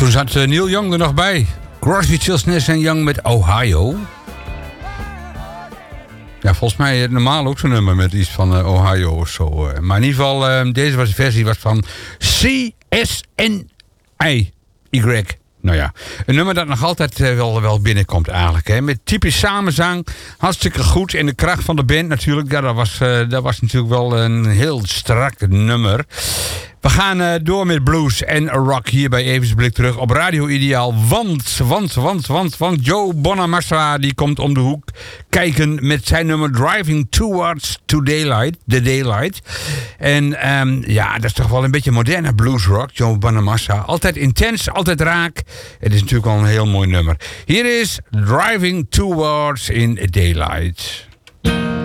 Toen zat Neil Young er nog bij. Crosby, Stills, Nash & Young met Ohio. Ja, volgens mij normaal ook zo'n nummer met iets van Ohio of zo. Maar in ieder geval, deze versie was van CSNY. Nou ja, een nummer dat nog altijd wel binnenkomt eigenlijk. Hè. Met typisch samenzang, hartstikke goed. En de kracht van de band natuurlijk, ja, dat was natuurlijk wel een heel strak nummer. We gaan door met blues en rock hier bij Evers Blik terug op Radio Ideaal. Want Joe Bonamassa die komt om de hoek kijken met zijn nummer Driving Towards the Daylight. En ja, dat is toch wel een beetje moderne bluesrock, Joe Bonamassa. Altijd intens, altijd raak. Het is natuurlijk wel een heel mooi nummer. Hier is Driving Towards in Daylight.